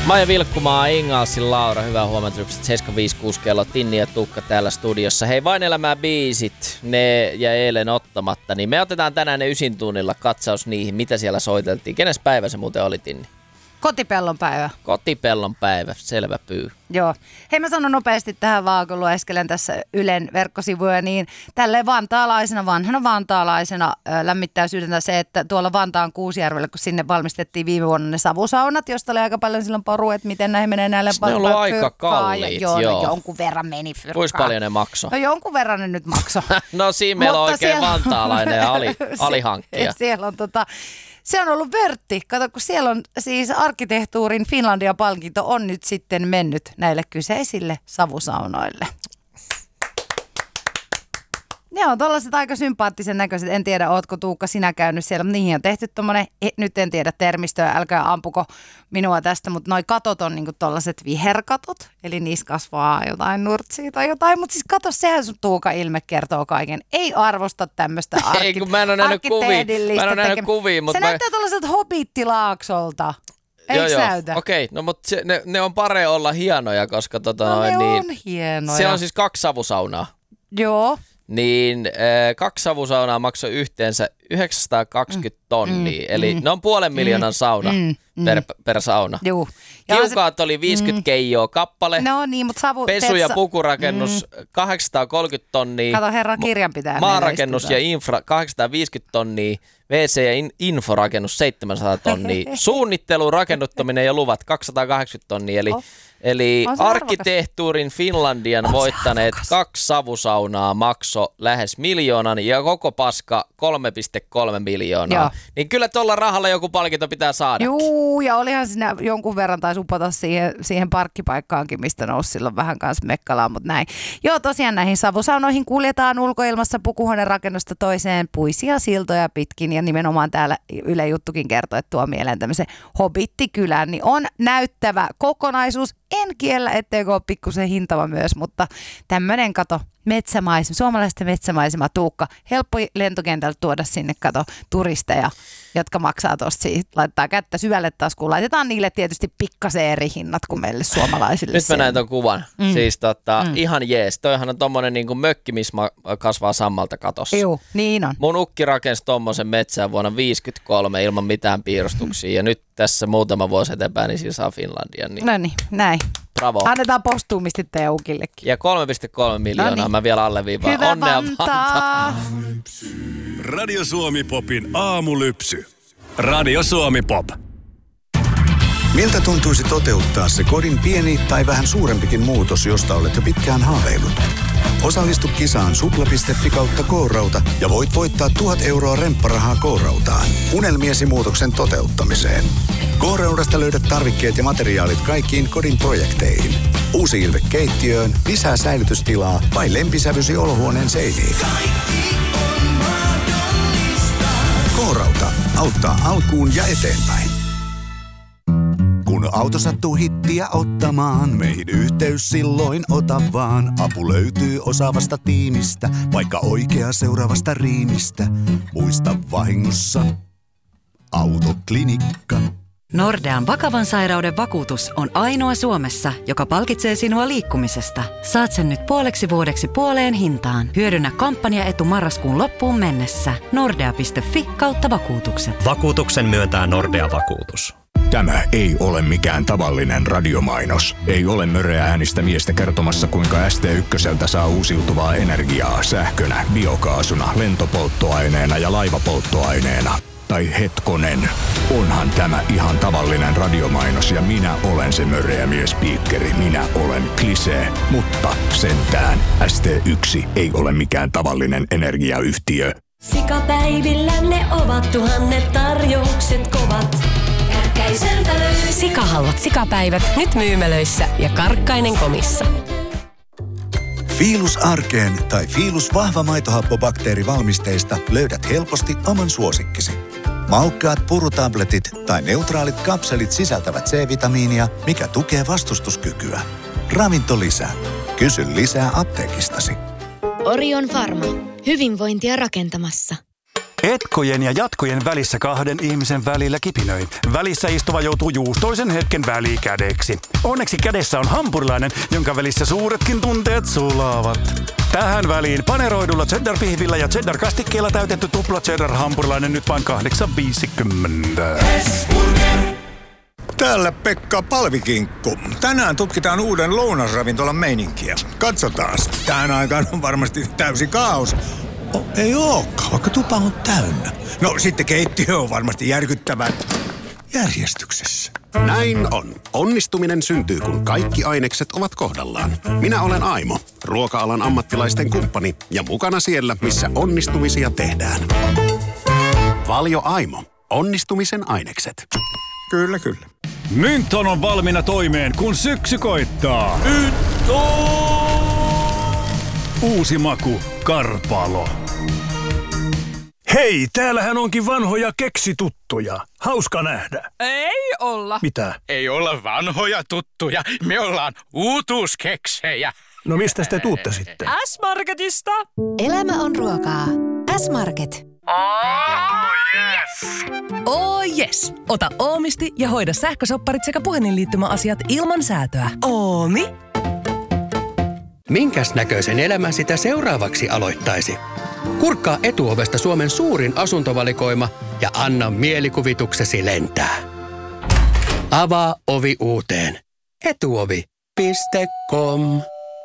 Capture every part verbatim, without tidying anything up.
Maija Vilkkumaa, Ingalsin Laura, hyvää huomenta. seitsemän viisikymmentäkuusi kello, Tinni ja Tuukka täällä studiossa. Hei, Vain elämää biisit, ne ja eilen ottamatta, niin me otetaan tänään ne ysin tunnilla katsaus niihin, mitä siellä soiteltiin. Kenes päivä se muuten oli, Tinni? Kotipellon päivä. Kotipellon päivä, selvä pyy. Joo. Hei, mä sanon nopeasti tähän vaan, kun lueskelen tässä Ylen verkkosivuja, niin tälleen vantaalaisena, vanhana vantaalaisena äh, lämmittää sydäntä se, että tuolla Vantaan Kuusijärvellä, kun sinne valmistettiin viime vuonna ne savusaunat, josta oli aika paljon silloin poru, että miten näihin menee näille. Ne on ollut aika kalliit, joo. joo. No, jonkun verran meni fyrkkaa. Kuinka paljon ne maksoi? No jonkun verran ne nyt maksoi. No siinä meillä on oikein siellä vantaalainen ja ali, alihankkija. Siellä on tota... Se on ollut vörtti. Kato, kun siellä on siis arkkitehtuurin Finlandia-palkinto on nyt sitten mennyt näille kyseisille savusaunoille. Ne on tollaiset aika sympaattisen näköiset. En tiedä, ootko Tuukka sinä käynyt siellä. Niihin on tehty tommonen, nyt en tiedä termistöä, älkää ampuko minua tästä, mutta noi katot on niinku tollaiset viherkatot. Eli niissä kasvaa jotain nurtsia tai jotain. Mutta siis kato, sehän sun Tuuka ilme kertoo kaiken. Ei arvosta tämmöistä arki- Ei, kun mä en ole nähnyt kuvia. Mä en ole nähnyt kuvia, mutta se mä... näyttää tollaiselta hobittilaaksolta. Eikö joo, näytä? joo. Okei, no mutta se, ne, ne on parempi olla hienoja, koska tota no, noin, ne niin... on hienoja. Se on siis kaksi savusaunaa. Joo. Niin äh, kaksi savusaunaa maksoi yhteensä yhdeksänsataakaksikymmentä tonnia, mm, eli mm, ne on puolen miljoonan sauna mm, mm, per, per sauna. Juu. Kiukaat se, oli viisikymmentä mm, keijoa kappale, no niin, mutta savu, pesu- ja sa- pukurakennus mm, kahdeksansataakolmekymmentä tonnia, kato herra kirjanpitäjä. maarakennus ja infra kahdeksansataaviisikymmentä tonnia, W C ja in, inforakennus seitsemänsataa tonnia, suunnittelu, rakennuttaminen ja luvat kaksisataakahdeksankymmentä tonnia, eli, oh. eli arkkitehtuurin Finlandian on voittaneet kaksi savusaunaa makso lähes miljoonan ja koko paska kolme pilkku kolme miljoonaa. Joo. Niin kyllä tuolla rahalla joku palkinto pitää saada. Juu, ja olihan siinä jonkun verran taisi upota siihen, siihen parkkipaikkaankin, mistä nousi silloin vähän kanssa mekkalaan, mutta näin. Joo, tosiaan näihin savusaunoihin kuljetaan ulkoilmassa pukuhuoneen rakennusta toiseen puisia siltoja pitkin, ja nimenomaan täällä Yle Juttukin kertoo, että tuo mieleen tämmöisen hobittikylän, niin on näyttävä kokonaisuus. En kiellä, etteikö ole pikkusen hintava myös, mutta tämmöinen kato metsämaisema, suomalaisten metsämaisema Tuukka. Helppo lentokentältä tuoda sinne kato turisteja, jotka maksaa tuosta siitä, laittaa kättä syvälle taskuun. Laitetaan niille tietysti pikkasen eri hinnat kuin meille suomalaisille. Nyt mä näin ton kuvan. Mm. Siis tota, mm. ihan jees. Toihan on tommonen niinku mökki, missä kasvaa sammalta katossa. Joo, niin on. Mun ukki rakensi tommosen metsään vuonna viisikymmentäkolme ilman mitään piirustuksia. Ja nyt tässä muutama vuosi eteenpäin, niin siinä saa Finlandia. Niin. No niin, näin. Bravo. Annetaan postuumisti teidän ukillekin. Ja kolme pilkku kolme miljoonaa, Noniin. Mä vielä alleviivaan. Hyvä Onnea Vantaa. Radio Suomi Popin aamulypsy. Radio Suomi Pop. Miltä tuntuisi toteuttaa se kodin pieni tai vähän suurempikin muutos, josta olet jo pitkään haaveillut? Osallistu kisaan supla piste fi kautta K-rauta ja voit voittaa tuhat euroa rempparahaa K-rautaan unelmiesi muutoksen toteuttamiseen. K-raudasta löydät tarvikkeet ja materiaalit kaikkiin kodin projekteihin. Uusi ilme keittiöön, lisää säilytystilaa vai lempisävysi olohuoneen seiniin. K-rauta auttaa alkuun ja eteenpäin. Kun auto sattuu hittiä ottamaan, meihin yhteys silloin ota vaan. Apu löytyy osaavasta tiimistä, vaikka oikea seuraavasta riimistä. Muista vahingossa, Autoklinikka. Nordean vakavan sairauden vakuutus on ainoa Suomessa, joka palkitsee sinua liikkumisesta. Saat sen nyt puoleksi vuodeksi puoleen hintaan. Hyödynnä kampanjaetu marraskuun loppuun mennessä. Nordea piste fi kautta vakuutukset. Vakuutuksen myöntää Nordea Vakuutus. Tämä ei ole mikään tavallinen radiomainos. Ei ole möreä äänistä miestä kertomassa, kuinka S T yksi saa uusiutuvaa energiaa sähkönä, biokaasuna, lentopolttoaineena ja laivapolttoaineena. Tai hetkonen, onhan tämä ihan tavallinen radiomainos ja minä olen se möreä miespiikkeri. Minä olen Klisee, mutta sentään S T yksi ei ole mikään tavallinen energiayhtiö. Sikapäivillä ne ovat tuhannet tarjoukset kovat. Kärkkäiseltä löytyy Sikahalvat sikapäivät nyt myymälöissä ja Karkkainen komissa. Fiilus Arkeen tai Fiilus vahva maitohappobakteerivalmisteista löydät helposti oman suosikkisi. Maukkaat purutabletit tai neutraalit kapselit sisältävät C-vitamiinia, mikä tukee vastustuskykyä. Ravintolisä. Kysy lisää apteekistasi. Orion Pharma. Hyvinvointia rakentamassa. Letkojen ja jatkojen välissä kahden ihmisen välillä kipinöi. Välissä istuva joutuu juustoisen hetken välikädeksi. Onneksi kädessä on hampurilainen, jonka välissä suuretkin tunteet sulaavat. Tähän väliin paneroidulla cheddar-pihvillä ja cheddar-kastikkeella täytetty tupla cheddar-hampurilainen nyt vain kahdeksan viisikymmentä. Täällä Pekka Palvikinkku. Tänään tutkitaan uuden lounasravintolan meininkiä. Katsotaan. Tähän aikaan on varmasti täysi kaos. Oh, ei ookaan, vaikka tupa on täynnä. No sitten keittiö on varmasti järkyttävän järjestyksessä. Näin on. Onnistuminen syntyy, kun kaikki ainekset ovat kohdallaan. Minä olen Aimo, ruoka-alan ammattilaisten kumppani ja mukana siellä, missä onnistumisia tehdään. Valio Aimo. Onnistumisen ainekset. Kyllä, kyllä. Mynton on valmiina toimeen, kun syksy koittaa. Mynton! Uusi maku, Karpalo. Hei, täällähän onkin vanhoja keksituttuja. Hauska nähdä. Ei olla. Mitä? Ei olla vanhoja tuttuja. Me ollaan uutuuskeksejä. No mistä te tuutte sitten? S-Marketista. Elämä on ruokaa. S-Market. Oh yes! Oh yes! Ota Oomisti ja hoida sähkösopparit sekä puhelinliittymäasiat ilman säätöä. Oomi. Minkäs näköisen elämän sitä seuraavaksi aloittaisi? Kurkkaa Etuovesta Suomen suurin asuntovalikoima ja anna mielikuvituksesi lentää. Avaa ovi uuteen. etuovi piste com.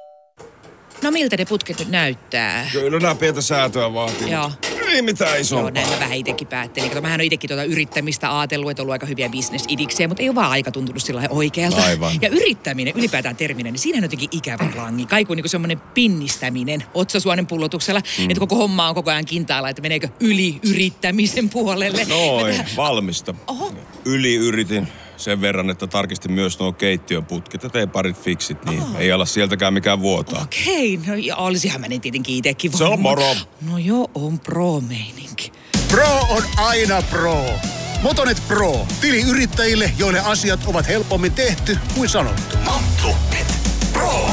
No miltä ne putket nyt näyttää? Kyllä nämä pientä säätöä vaatii. Joo. Ei mitään isompaa. Joo, näin mä vähän itsekin päättelin. Kato, mähän on itsekin tuota yrittämistä ajatellut, että on ollut aika hyviä bisnesidiksejä, mutta ei ole vaan aika tuntunut sillä lailla oikealta. Aivan. Ja yrittäminen, ylipäätään terminä, niin siinä on jotenkin ikävä langi. Kaiku on niin kuin semmoinen pinnistäminen otsasuonen pullotuksella, mm. että koko homma on koko ajan kintaalla, että meneekö yli yrittämisen puolelle. Noin, tähän... valmista. Oho. Yli yritin sen verran, että tarkistin myös nuo keittiön putket ja tein parit fiksit, niin oh. ei ala sieltäkään mikään vuotaa. Okei, no ja olisihan mä ne tietenkin itsekin Se on moro. No joo, on pro-meininki. Pro on aina pro. Motonet Pro. Tili yrittäjille, joille asiat ovat helpommin tehty kuin sanottu. Motonet Pro.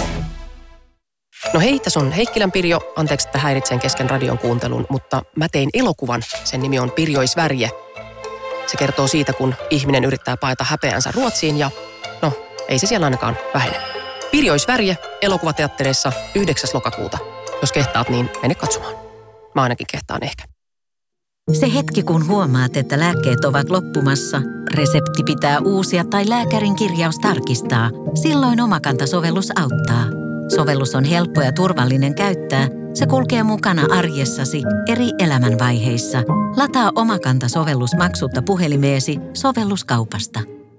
No hei, tässä on Heikkilän Pirjo. Anteeksi, että häiritsen kesken radion kuuntelun, mutta mä tein elokuvan. Sen nimi on Pirjoisvärje. Se kertoo siitä, kun ihminen yrittää paeta häpeänsä Ruotsiin ja no, ei se siellä ainakaan vähene. Pirjoisvärje elokuvateattereissa yhdeksäs lokakuuta. Jos kehtaat, niin mene katsomaan. Mä ainakin kehtaan ehkä. Se hetki, kun huomaat, että lääkkeet ovat loppumassa, resepti pitää uusia tai lääkärin kirjaus tarkistaa. Silloin Omakanta-sovellus auttaa. Sovellus on helppo ja turvallinen käyttää. Se kulkee mukana arjessasi eri elämänvaiheissa. Lataa Omakanta-sovellus maksutta puhelimeesi sovelluskaupasta.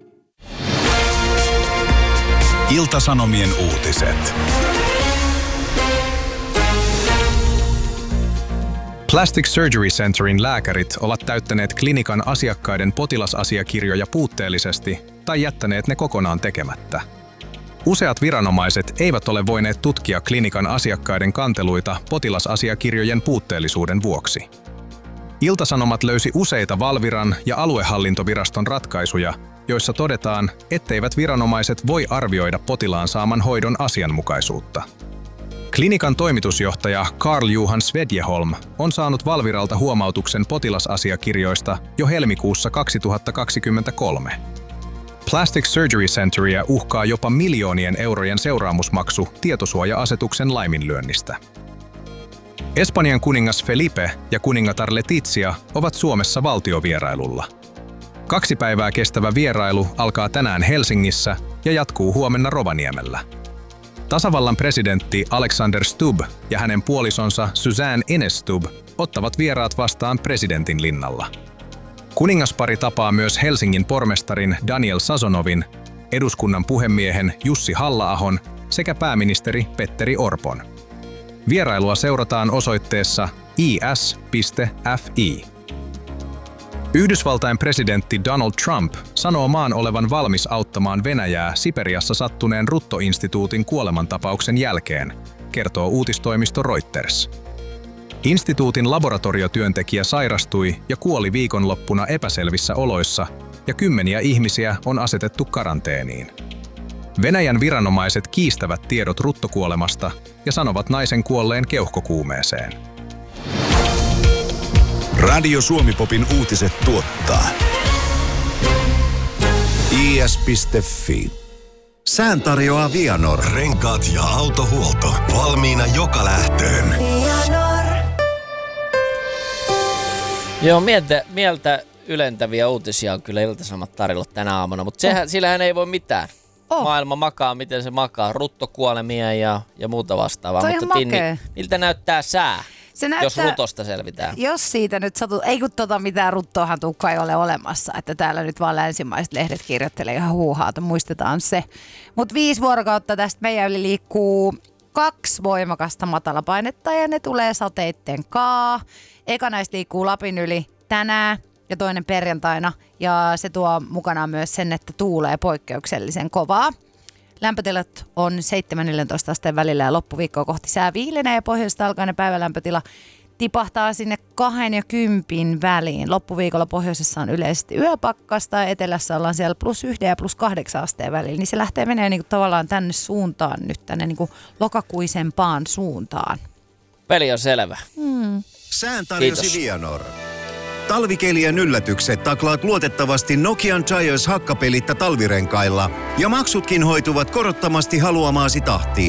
Ilta-Sanomien uutiset. Plastic Surgery Centerin lääkärit ovat täyttäneet klinikan asiakkaiden potilasasiakirjoja puutteellisesti tai jättäneet ne kokonaan tekemättä. Useat viranomaiset eivät ole voineet tutkia klinikan asiakkaiden kanteluita potilasasiakirjojen puutteellisuuden vuoksi. Ilta-Sanomat löysi useita Valviran ja aluehallintoviraston ratkaisuja, joissa todetaan, etteivät viranomaiset voi arvioida potilaan saaman hoidon asianmukaisuutta. Klinikan toimitusjohtaja Carl-Johan Svedjeholm on saanut Valviralta huomautuksen potilasasiakirjoista jo helmikuussa kaksituhattakaksikymmentäkolme. Plastic Surgery Centeria uhkaa jopa miljoonien eurojen seuraamusmaksu tietosuoja-asetuksen laiminlyönnistä. Espanjan kuningas Felipe ja kuningatar Letizia ovat Suomessa valtiovierailulla. Kaksi päivää kestävä vierailu alkaa tänään Helsingissä ja jatkuu huomenna Rovaniemellä. Tasavallan presidentti Alexander Stubb ja hänen puolisonsa Suzanne Ines Stubb ottavat vieraat vastaan presidentin linnalla. Kuningaspari tapaa myös Helsingin pormestarin Daniel Sazonovin, eduskunnan puhemiehen Jussi Halla-ahon sekä pääministeri Petteri Orpon. Vierailua seurataan osoitteessa i s piste f i. Yhdysvaltain presidentti Donald Trump sanoo maan olevan valmis auttamaan Venäjää Siperiassa sattuneen Rutto-instituutin kuolemantapauksen jälkeen, kertoo uutistoimisto Reuters. Instituutin laboratoriotyöntekijä sairastui ja kuoli viikonloppuna epäselvissä oloissa, ja kymmeniä ihmisiä on asetettu karanteeniin. Venäjän viranomaiset kiistävät tiedot Rutto-kuolemasta ja sanovat naisen kuolleen keuhkokuumeeseen. Radio Suomi-popin uutiset tuottaa i s piste f i. Sään tarjoaa Vianor. Renkaat ja autohuolto. Valmiina joka lähtöön. Vianor. Joo, mieltä, mieltä ylentäviä uutisia on kyllä Ilta-Sanomat tarjolla tänä aamuna, mutta sehän, oh. sillähän ei voi mitään. Oh. Maailma makaa, miten se makaa. Ruttokuolemia ja, ja muuta vastaavaa. Toi mutta Tinni, miltä näyttää sää, se näyttää, jos rutosta selvitään? Jos siitä nyt satut, ei kun tota mitään ruttoahan tukka ei ole olemassa, että täällä nyt vaan länsimaiset lehdet kirjoittelee ihan huuhaata, muistetaan se. Mutta viisi vuorokautta tästä meidän yli liikkuu kaksi voimakasta matalapainetta ja ne tulee sateitten kaa. Eka näistä liikkuu Lapin yli tänään ja toinen perjantaina ja se tuo mukanaan myös sen, että tuulee poikkeuksellisen kovaa. Lämpötilat on seitsemän neljätoista asteen välillä ja loppuviikkoa kohti sää viilenee ja pohjoista alkaen päivälämpötila tipahtaa sinne kahden ja kympin väliin. Loppuviikolla pohjoisessa on yleisesti yöpakkasta ja etelässä ollaan siellä plus yhden ja plus kahdeksan asteen välillä. Niin se lähtee menee niinku tavallaan tänne suuntaan nyt, tänne niinku lokakuisempaan suuntaan. Peli on selvä. Hmm. Sään tarjosi Vianor. Talvikelien yllätykset taklaat luotettavasti Nokian Giants hakkapelitta talvirenkailla ja maksutkin hoituvat korottomasti haluamaasi tahtiin.